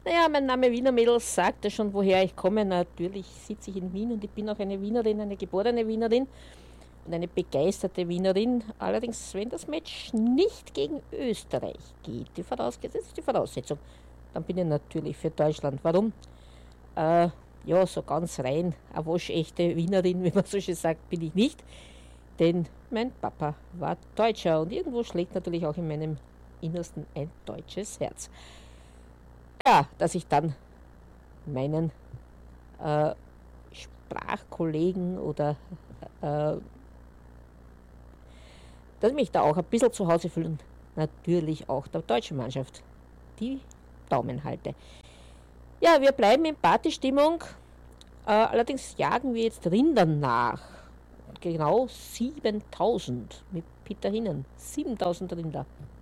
Naja, mein Name Wiener Mädels sagt ja schon, woher ich komme. Natürlich sitze ich in Wien und ich bin auch eine Wienerin, eine geborene Wienerin und eine begeisterte Wienerin. Allerdings, wenn das Match nicht gegen Österreich geht, die vorausgesetzt die Voraussetzung, dann bin ich natürlich für Deutschland. Warum? Äh, ja, so ganz rein, eine waschechte Wienerin, wie man so schön sagt, bin ich nicht. Denn mein Papa war Deutscher und irgendwo schlägt natürlich auch in meinem Innersten ein deutsches Herz. Ja, dass ich dann meinen äh, Sprachkollegen oder äh, dass mich da auch ein bisschen zu Hause fühlen, natürlich auch der deutschen Mannschaft die Daumen halte. Ja, wir bleiben in Partystimmung, allerdings jagen wir jetzt Rindern nach. Genau 7000 mit Peter Hinnen. 7000 Rinder.